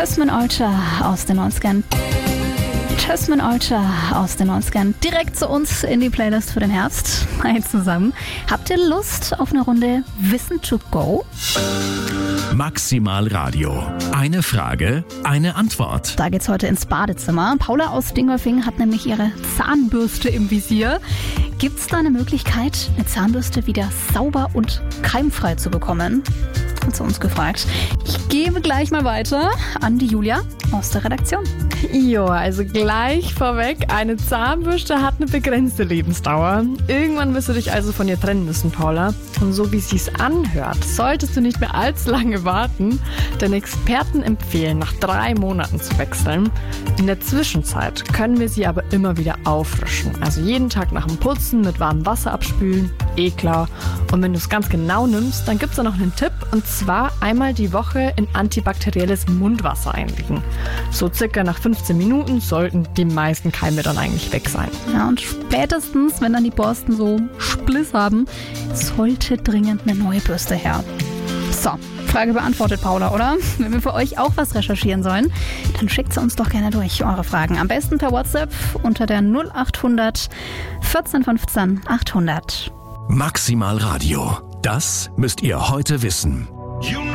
Testament Ultra aus den 90ern. Testament Ultra aus den 90ern. Direkt zu uns in die Playlist für den Herbst. Hi zusammen. Habt ihr Lust auf eine Runde Wissen to go? Maximal Radio. Eine Frage, eine Antwort. Da geht's heute ins Badezimmer. Paula aus Dingolfing hat nämlich ihre Zahnbürste im Visier. Gibt's da eine Möglichkeit, eine Zahnbürste wieder sauber und keimfrei zu bekommen? Hat sie uns gefragt. Ich gebe gleich mal weiter an die Julia aus der Redaktion. Jo, also gleich vorweg, eine Zahnbürste hat eine begrenzte Lebensdauer. Irgendwann wirst du dich also von ihr trennen müssen, Paula. Und so wie es sich anhört, solltest du nicht mehr allzu lange warten, denn Experten empfehlen, nach 3 Monaten zu wechseln. In der Zwischenzeit können wir sie aber immer wieder auffrischen. Also jeden Tag nach dem Putzen mit warmem Wasser abspülen, klar. Und wenn du es ganz genau nimmst, dann gibt es da noch einen Tipp, und zwar einmal die Woche in antibakterielles Mundwasser einlegen. So circa nach 15 Minuten sollten die meisten Keime dann eigentlich weg sein. Ja, und spätestens, wenn dann die Borsten so Spliss haben, sollte dringend eine neue Bürste her. So, Frage beantwortet, Paula, oder? Wenn wir für euch auch was recherchieren sollen, dann schickt sie uns doch gerne durch, eure Fragen. Am besten per WhatsApp unter der 0800 14 15 800. Maximal Radio. Das müsst ihr heute wissen.